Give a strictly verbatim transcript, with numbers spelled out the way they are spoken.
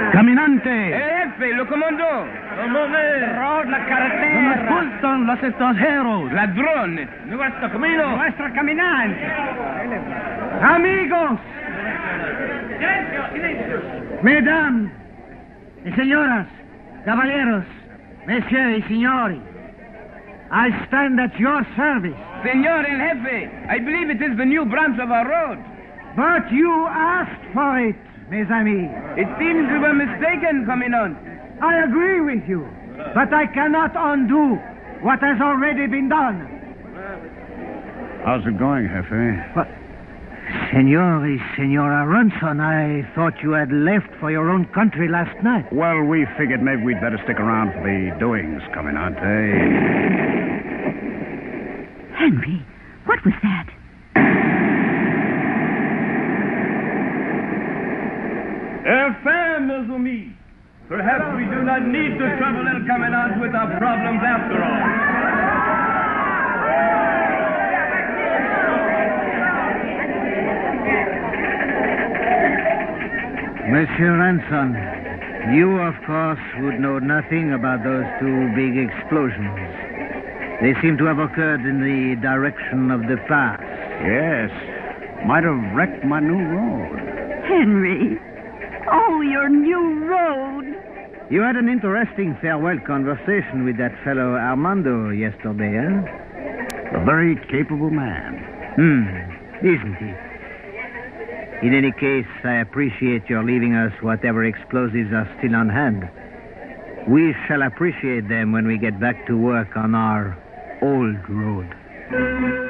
Caminante. El jefe, lo comandó. Road la Nos carretera. gustan los extranjeros. Ladrones. Nuestro camino. Nuestro caminante. Amigos. Mesdames y señoras, caballeros, messieurs y signori, I stand at your service. Señor el jefe, I believe it is the new branch of our road. But you asked for it, mes amis. It seems we were mistaken, Commandant. I agree with you, but I cannot undo what has already been done. How's it going, Jefe? But, Senor y Senora Ronson, I thought you had left for your own country last night. Well, we figured maybe we'd better stick around for the doings, Commandante. Henry, what was that? Enfin, mes amis. Perhaps we do not need to trouble El Commandant with our problems after all. Monsieur Ranson, you, of course, would know nothing about those two big explosions. They seem to have occurred in the direction of the pass. Yes. Might have wrecked my new road. Henry. Oh, your new road. You had an interesting farewell conversation with that fellow Armando yesterday, eh? A very capable man. Hmm, isn't he? In any case, I appreciate your leaving us whatever explosives are still on hand. We shall appreciate them when we get back to work on our old road.